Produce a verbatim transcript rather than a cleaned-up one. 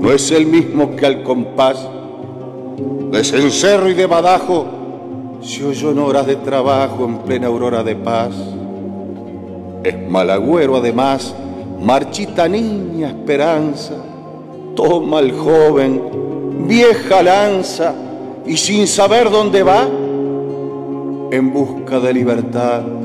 no es el mismo que al compás de cencerro y de badajo se oyó en horas de trabajo en plena aurora de paz. Es malagüero además, marchita niña esperanza, toma el joven, vieja lanza, y sin saber dónde va, en busca de libertad,